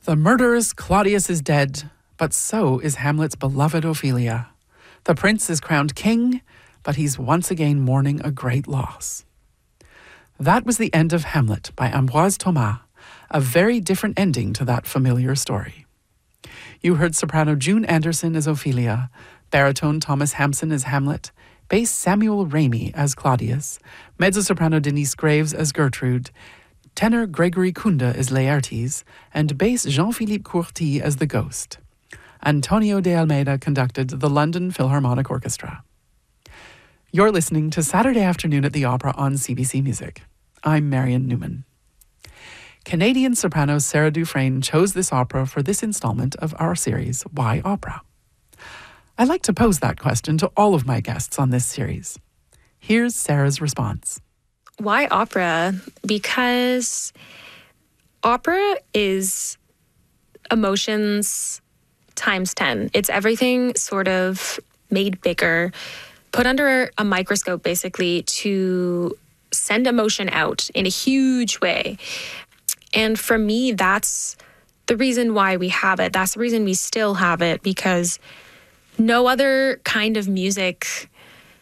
The murderous Claudius is dead, but so is Hamlet's beloved Ophelia. The prince is crowned king, but he's once again mourning a great loss. That was the end of Hamlet by Ambroise Thomas, a very different ending to that familiar story. You heard soprano June Anderson as Ophelia, baritone Thomas Hampson as Hamlet, bass Samuel Ramey as Claudius, mezzo-soprano Denise Graves as Gertrude, tenor Gregory Kunda as Laertes, and bass Jean-Philippe Courty as the Ghost. Antonio de Almeida conducted the London Philharmonic Orchestra. You're listening to Saturday Afternoon at the Opera on CBC Music. I'm Marion Newman. Canadian soprano Sarah Dufresne chose this opera for this installment of our series, Why Opera? I like to pose that question to all of my guests on this series. Here's Sarah's response. Why opera? Because opera is emotions times 10. It's everything sort of made bigger, put under a microscope basically to send emotion out in a huge way. And for me, that's the reason why we have it. That's the reason we still have it, because no other kind of music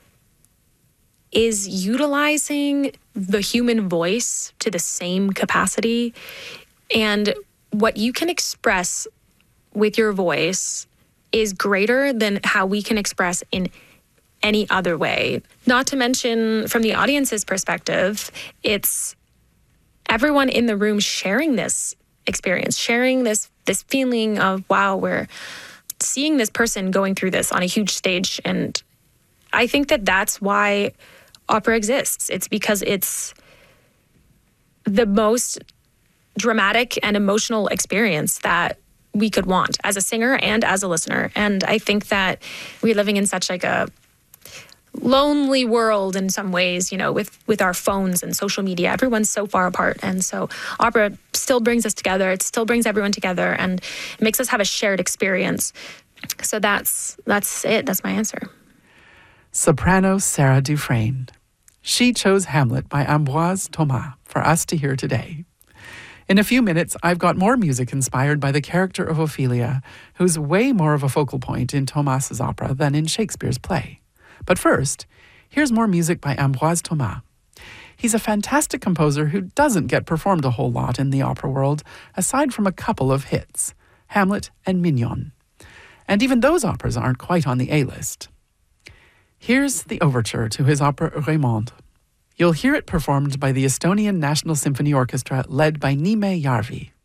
is utilizing the human voice to the same capacity. And what you can express with your voice is greater than how we can express in any other way. Not to mention, from the audience's perspective, it's everyone in the room sharing this experience, sharing this feeling of, wow, we're seeing this person going through this on a huge stage. And I think that that's why opera exists. It's because it's the most dramatic and emotional experience that we could want as a singer and as a listener. And I think that we're living in such like a lonely world in some ways, you know, with our phones and social media. Everyone's so far apart. And so opera still brings us together. It still brings everyone together and it makes us have a shared experience. So that's it. That's my answer. Soprano Sarah Dufresne. She chose Hamlet by Ambroise Thomas for us to hear today. In a few minutes, I've got more music inspired by the character of Ophelia, who's way more of a focal point in Thomas's opera than in Shakespeare's play. But first, here's more music by Ambroise Thomas. He's a fantastic composer who doesn't get performed a whole lot in the opera world, aside from a couple of hits, Hamlet and Mignon. And even those operas aren't quite on the A-list. Here's the overture to his opera Raymonde. You'll hear it performed by the Estonian National Symphony Orchestra led by Niime Järvi.